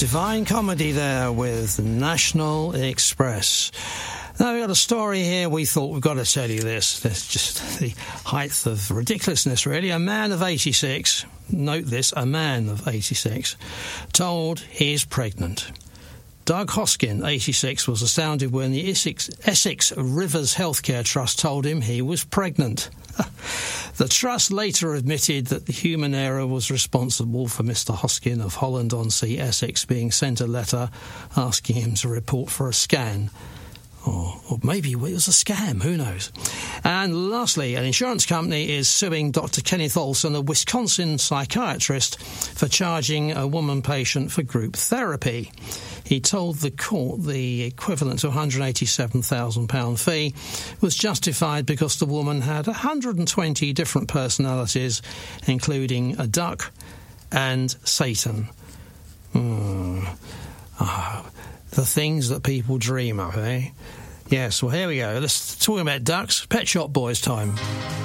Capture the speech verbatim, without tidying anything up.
Divine Comedy there with National Express. Now, we've got a story here. We thought we've got to tell you this. There's just the height of ridiculousness, really. A man of eighty-six, note this, a man of eighty-six, told he's pregnant. Doug Hoskin, eighty-six, was astounded when the Essex, Essex Rivers Healthcare Trust told him he was pregnant. The trust later admitted that the human error was responsible for Mister Hoskin of Holland-on-Sea, Essex, being sent a letter asking him to report for a scan. Or, or maybe it was a scam, who knows? And lastly, an insurance company is suing Doctor Kenneth Olson, a Wisconsin psychiatrist, for charging a woman patient for group therapy. He told the court the equivalent to a one hundred eighty-seven thousand pounds fee was justified because the woman had one hundred twenty different personalities, including a duck and Satan. Hmm. Oh, the things that people dream of, eh? Yes, well, here we go. Let's talk about ducks. Pet Shop Boys time.